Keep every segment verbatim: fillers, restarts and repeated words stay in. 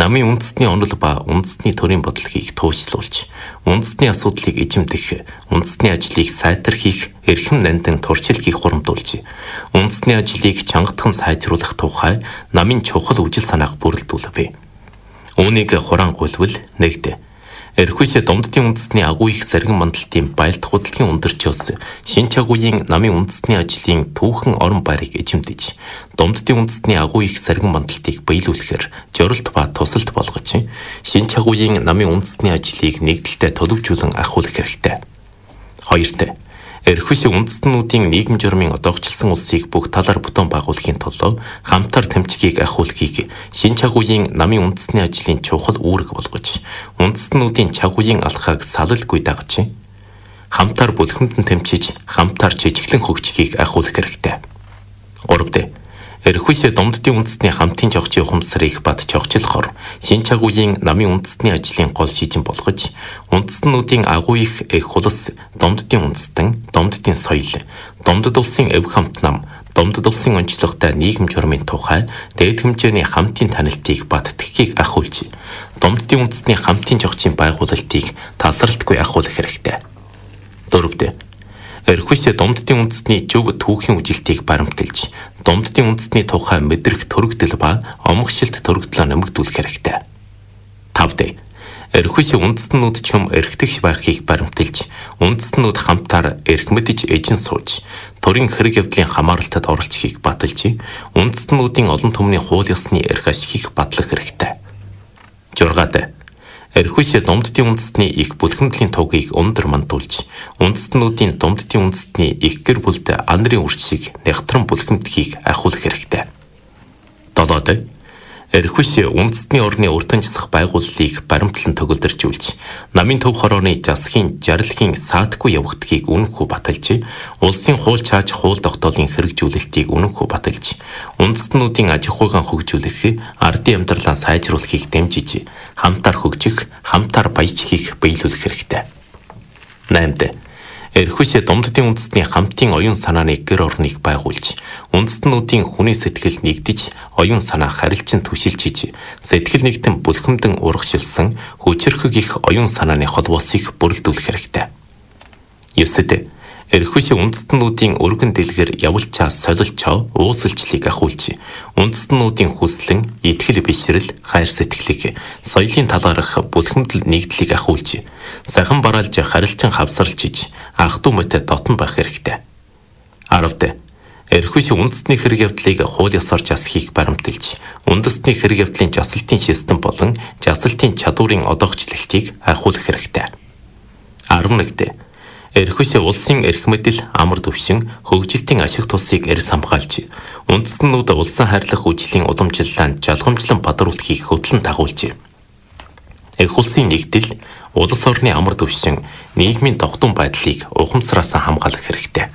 намын үндэстний онол ба үндэстний төрийн бодлогыг туужлуулж, үндэстний асуудлыг эзэмдэх, үндэстний ажлыг сайтархих, эрхэм нандин туршил хийх хурамдуулж, үндэстний ажлыг чангатхан сайжруулах тухай намын чухал үжил санааг бүрэлдүүлвэ. Үүнийг хурангуйлвал нэгдэ. Эрхүйсэ Домддын үндэстний агуу их саргин мандалтын байлдах хөдөлгөөний өндөрчөөс шинэ чагуугийн намын үндэстний ажлын түүхэн орон байрыг эзэмдэж, Домддын үндэстний агуу их саргин мандалтыг биелүүлэхээр жорилт ба тусалт болгож, шинэ чагуугийн намын үндэстний ажлыг нэгдэлтэй төлөвжүүлэн ахиулах хэрэгтэй. Хоёрт, эрхүйсэ үндэстнүүдийн нийгэм журмын одоогчлсон улсыг бүх талаар бүтэн байгуулахын тулд хамтар тэмцгийг ахиулахыг шинэ чагуугийн намын үндэстний ажлын чухал үүрэг болгож, үндэстнүүдийн чагуугийн алхааг салалгүй дагаж, хамтар бүлхэмдэн тэмцэж, хамтар жижиглэн хөгжихийг ахиулах хэрэгтэй. Гуравт, эрхүйсэ Домддын үндэстний хамтын жогчийн ухамсарыг бат жогчлохоор шинэ чагуугийн намын үндэстний ажлын гол шийдэн болгож, үндэстнүүдийн агуу их эх хулс, Домддын үндэстэн, Домддын соёл, Домдод улсын эв хамт нам, Домдод улсын онцлогтой нийгэм журмын тухай дээд хэмжээний хамтын танилтыг бат тгхийг ахиулж, Домддын үндэстний хамтын жогчийн байгуулалтыг тасралтгүй ахиулах хэрэгтэй. Дөрөвт, эрхүйсэ Домддын үндэстний зөв түүхийн үжилтийг баримталж, Домддын үндэстний тухай мэдрэх төрөгдөл ба омогшилт төрөгдлөө нэмэгдүүлэх хэрэгтэй. Тавд, эрхүйсэ үндэстнүүд чөм эрхтгч байхыг баримталж, үндэстнүүд хамтаар эрх мэдж эжин сууж, төрийн хэрэг явдлын хамааралтад оролцохыг баталж, үндэстнүүдийн олон түмний хууль ёсны эрх ашигыг батлах хэрэгтэй. Жургаад, эрхүйсэ Домддын үндэстний их бүлхэмдлийн тугийг өндөр мандуулж, үндэстнүүдийн Домддын үндэстний их гэр бүлд анарын үрчийг нягтран бүлхэмдхийг ахиулах хэрэгтэй. Долоод, эрхүйсэ үндэстний орны уртанчсах байгууллыг баримтлан төгөлдөржүүлж, намын төв хорооны засгийн жаргалын саатгүй явагдахыг үнэнхүү баталж, улсын хууль чааж хууль тогтоолын хэрэгжүүлэлтийг үнэнхүү баталж, үндэстнүүдийн аж ахуйн хөгжүүлэх, ардын амьдралаа сайжруулахыг дэмжиж, хамтаар хөгжих, хамтаар баяжхийг биелүүлэх хэрэгтэй. Наймд, эрхүйсэ Домддын үндэстний хамтын оюун санааны гэр орныг байгуулж, үндэстнүүдийн хүний сэтгэл нэгдэж, оюун санаа харилцан түшилжиж, сэтгэл нэгдэн бүлхэмдэн урагшилсан хүчирхэг их оюун санааны холбоосыг бүрэлдүүлэх хэрэгтэй. Ёсод, эрхүйсэ үндэстнүүдийн өргөн дэлгэр явуулчаа солилчоо уусалчлыг ахиулж, үндэстнүүдийн хүслэн, итгэл бишрэл, хайр сэтгэлийг соёлын талаарх бүлхэмдэл нэгдлийг ахиулж, сахин бараалж харилцан хавсарлжиж, ах дүү мэт дотн байх хэрэгтэй. Аравд, эрхүйсэ үндэстний хэрэг явдлыг хууль ёсоор жасахыг баримталж, үндэстний хэрэг явдлын жасалтын систем болон жасалтын чадварын одоогчлолтыг ахиулах хэрэгтэй. арван нэгд, эрхүйсэ улсын эрх мэдэл, амар төвшин, хөгжилтийн ашиг тусыг эрс хамгаалж, үндэстнүүд улсын хайрлах үжлийн уламжлалаанд жалгамжлан бадруулахыг хөтлөн дагуулж, эрх улсын нэгдэл, улс орны амар төвшин, нийгмийн тогтун байдлыг ухамсараас хамгаалах хэрэгтэй.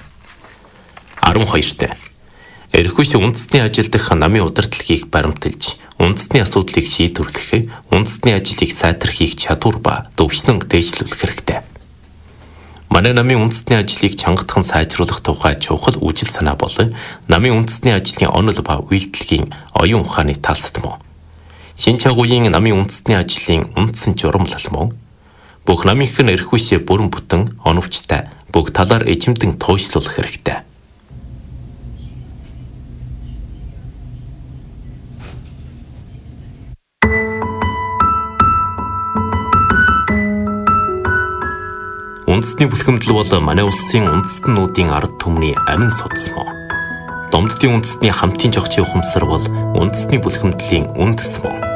арван хоёрт, эрхүйсэ үндэстний ажил дах намын удирдлагыг баримталж, үндэстний асуудлыг шийдвэрлэх, үндэстний ажлыг сайтархих чадвар ба төвшлөн дээшлүүлэх хэрэгтэй. Манай намын үндэстний ажлыг чангатхан сайжруулах тухай чухал үжил санаа бол намын үндэстний ажлын онол ба үйлдэлгийн оюун ухааны талсад мөн. Шинэ чагуугийн намын үндэстний ажлын үндсэн журамлал мөн. Бүх намынх нь эрхүйсэ бүрэн бүтэн оновчтой бүх талаар эзэмдэн туйшлуулах хэрэгтэй. Үндэстний бүлхэмдэл бол манай улсын үндэстнүүдийн ард түмний амин судас мөн. Домддын үндэстний хамтын жогчийн ухамсар бол үндэстний бүлхэмдлийн үндэс мөн.